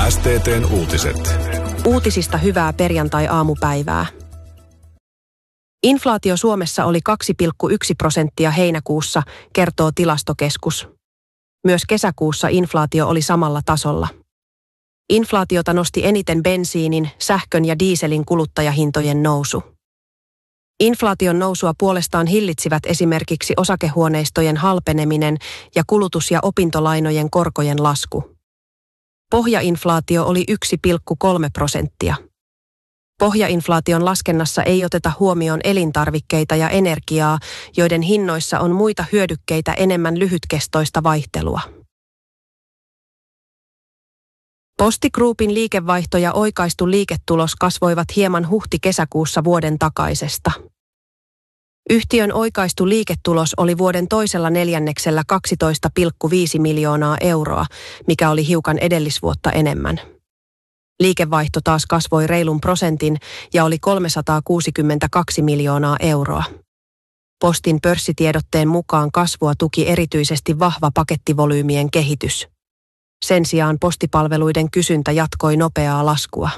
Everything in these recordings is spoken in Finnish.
STT:n uutiset. Uutisista hyvää perjantai-aamupäivää. Inflaatio Suomessa oli 2,1% heinäkuussa, kertoo Tilastokeskus. Myös kesäkuussa inflaatio oli samalla tasolla. Inflaatiota nosti eniten bensiinin, sähkön ja dieselin kuluttajahintojen nousu. Inflaation nousua puolestaan hillitsivät esimerkiksi osakehuoneistojen halpeneminen ja kulutus- ja opintolainojen korkojen lasku. Pohjainflaatio oli 1,3%. Pohjainflaation laskennassa ei oteta huomioon elintarvikkeita ja energiaa, joiden hinnoissa on muita hyödykkeitä enemmän lyhytkestoista vaihtelua. Posti Groupin liikevaihto ja oikaistu liiketulos kasvoivat hieman huhti-kesäkuussa vuoden takaisesta. Yhtiön oikaistu liiketulos oli vuoden toisella neljänneksellä 12,5 miljoonaa euroa, mikä oli hiukan edellisvuotta enemmän. Liikevaihto taas kasvoi reilun prosentin ja oli 362 miljoonaa euroa. Postin pörssitiedotteen mukaan kasvua tuki erityisesti vahva pakettivolyymien kehitys. Sen sijaan postipalveluiden kysyntä jatkoi nopeaa laskua.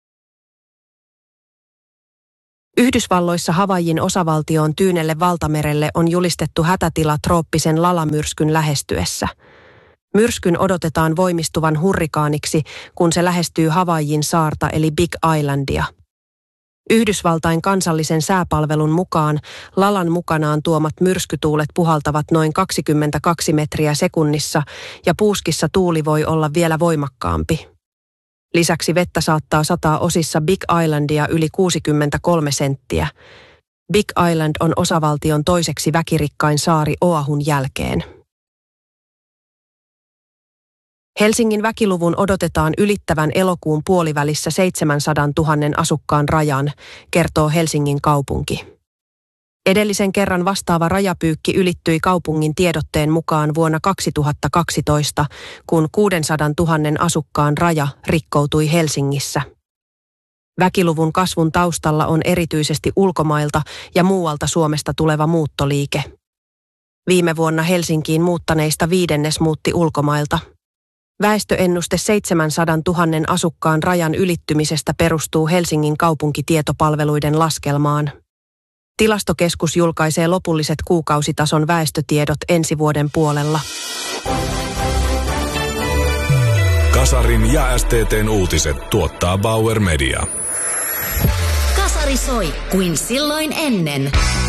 Yhdysvalloissa Havaijin osavaltioon Tyynelle valtamerelle on julistettu hätätila trooppisen Lala-myrskyn lähestyessä. Myrskyn odotetaan voimistuvan hurrikaaniksi, kun se lähestyy Havaijin saarta eli Big Islandia. Yhdysvaltain kansallisen sääpalvelun mukaan Lalan mukanaan tuomat myrskytuulet puhaltavat noin 22 metriä sekunnissa ja puuskissa tuuli voi olla vielä voimakkaampi. Lisäksi vettä saattaa sataa osissa Big Islandia yli 63 senttiä. Big Island on osavaltion toiseksi väkirikkain saari Oahun jälkeen. Helsingin väkiluvun odotetaan ylittävän elokuun puolivälissä 700 000 asukkaan rajan, kertoo Helsingin kaupunki. Edellisen kerran vastaava rajapyykki ylittyi kaupungin tiedotteen mukaan vuonna 2012, kun 600 000 asukkaan raja rikkoutui Helsingissä. Väkiluvun kasvun taustalla on erityisesti ulkomailta ja muualta Suomesta tuleva muuttoliike. Viime vuonna Helsinkiin muuttaneista viidennes muutti ulkomailta. Väestöennuste 700 000 asukkaan rajan ylittymisestä perustuu Helsingin kaupunkitietopalveluiden laskelmaan. Tilastokeskus julkaisee lopulliset kuukausitason väestötiedot ensi vuoden puolella. Kasarin ja STT:n uutiset tuottaa Bauer Media. Kasari soi kuin silloin ennen.